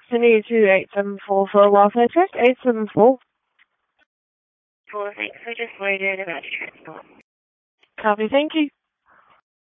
Destiny to 874 for a welfare check. 874. Cool, thanks. I just waited about to transport. Copy, thank you.